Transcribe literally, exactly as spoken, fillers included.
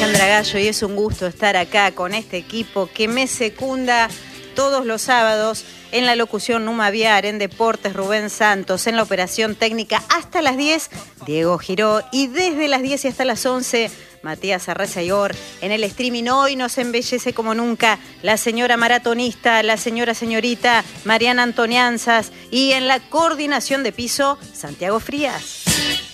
Alejandra Gallo y es un gusto estar acá con este equipo que me secunda todos los sábados en la locución Numa Viar, en Deportes Rubén Santos, en la operación técnica hasta las diez Diego Giró y desde las diez y hasta las once Matías Arrezayor. En el streaming hoy nos embellece como nunca la señora maratonista, la señora señorita Mariana Antonianzas y en la coordinación de piso Santiago Frías.